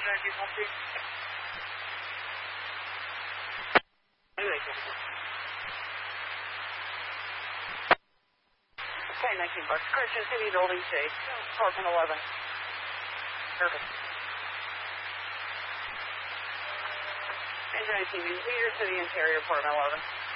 Okay, 19 bucks. Christian City Building C, apartment 11. Perfect. And 19, Leader City Interior, apartment 11.